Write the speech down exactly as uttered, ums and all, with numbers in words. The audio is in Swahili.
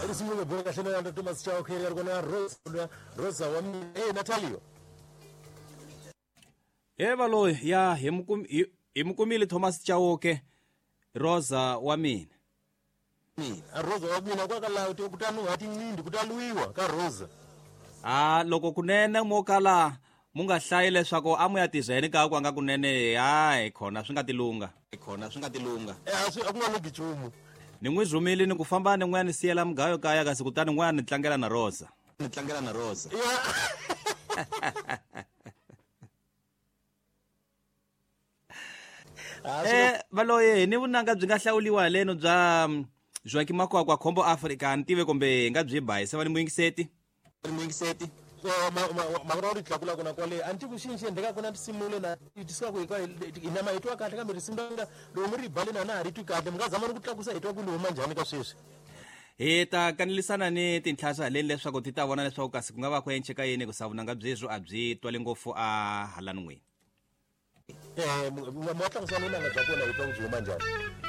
Risimuke boka shena anda Thomas Chao khere kona Rosa Rosa wa mina eh Natalio. Eh balo ya himukumile Thomas Chao ke Rosa wa mina. Mina Rosa wa mina kwakala uti kutanu hati ngindi kutaluiwa ka Rosa. Ah loko kunene mo kala munga hlayi leswaku amu ya tizeni ka kwanga kunene hayi khona swi nga tilunga khona swi nga tilunga eh aswi akunga no gichumu ni n'wi zhumile ni ku famba ni n'wana siyela mugayo kaya kasi kutani n'wana ni tlangela na Rosa ni tlangela na Rosa eh baloye ni vunanga byi nga hlawuliwa leno bya Joaquim Makwakwa Khombo Africa ntive kumbe nga byi bayisa va ni muyingiseti ni muyingiseti makurori tlakula kona kwale antikushinje ndeka kona tisimule na tisika ku ikwa inama itwa kahle kambe risimanga lo muri bale na na ritu kahle mungazama ukutlakusa itwa ku luma njhani ka sweswi hi ta kanilisana ni tintlhasa leni leswaku ti ta vona leswaku kasi ku nga va ku encheka yini ku savunanga byeswo a byi twale ngopfu a halani n'wini eh mo tlakusa nona nga bya kona itwa ku luma njhani